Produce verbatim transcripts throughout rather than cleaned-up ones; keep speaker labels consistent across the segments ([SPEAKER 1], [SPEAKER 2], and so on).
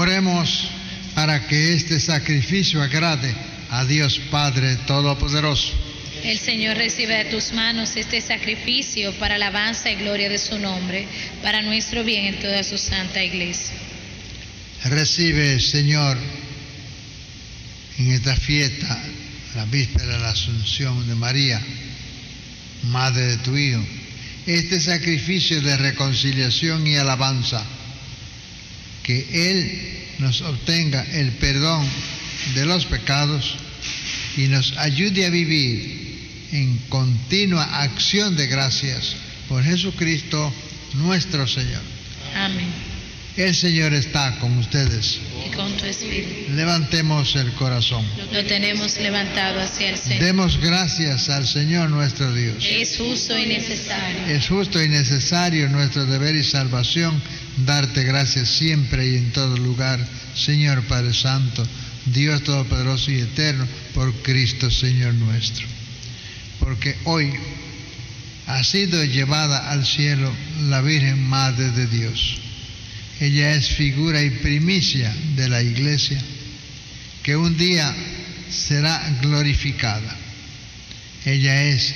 [SPEAKER 1] Oremos para que este sacrificio agrade a Dios Padre Todopoderoso.
[SPEAKER 2] El Señor reciba de tus manos este sacrificio para alabanza y gloria de su nombre, para nuestro bien en toda su santa iglesia.
[SPEAKER 1] Recibe, Señor, en esta fiesta, la víspera de la Asunción de María, Madre de tu Hijo, este sacrificio de reconciliación y alabanza, que Él nos obtenga el perdón de los pecados y nos ayude a vivir en continua acción de gracias por Jesucristo nuestro Señor.
[SPEAKER 2] Amén.
[SPEAKER 1] El Señor está con ustedes.
[SPEAKER 2] Y con tu espíritu.
[SPEAKER 1] Levantemos el corazón.
[SPEAKER 2] Lo tenemos levantado hacia el Señor.
[SPEAKER 1] Demos gracias al Señor nuestro Dios.
[SPEAKER 2] Es justo y necesario.
[SPEAKER 1] Es justo y necesario nuestro deber y salvación darte gracias siempre y en todo lugar, Señor Padre Santo, Dios Todopoderoso y Eterno, por Cristo Señor nuestro. Porque hoy ha sido llevada al cielo la Virgen Madre de Dios. Ella es figura y primicia de la Iglesia, que un día será glorificada. Ella es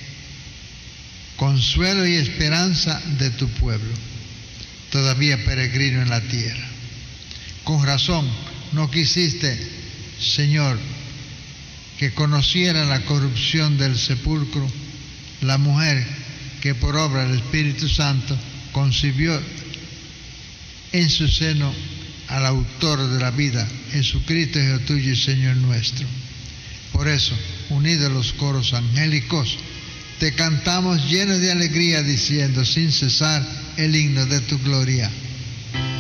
[SPEAKER 1] consuelo y esperanza de tu pueblo, todavía peregrino en la tierra. Con razón no quisiste, Señor, que conociera la corrupción del sepulcro la mujer que por obra del Espíritu Santo concibió en su seno al autor de la vida, Jesucristo, Hijo tuyo y Señor nuestro. Por eso, unidos los coros angélicos, te cantamos llenos de alegría, diciendo sin cesar el himno de tu gloria.